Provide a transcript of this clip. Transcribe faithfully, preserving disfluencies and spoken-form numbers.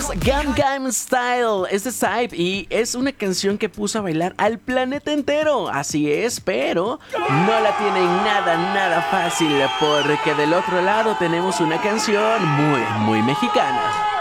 es Gangnam Style, es de Psy y es una canción que puso a bailar al planeta entero. Así es, pero no la tienen nada, nada fácil, porque del otro lado tenemos una canción muy, muy mexicana.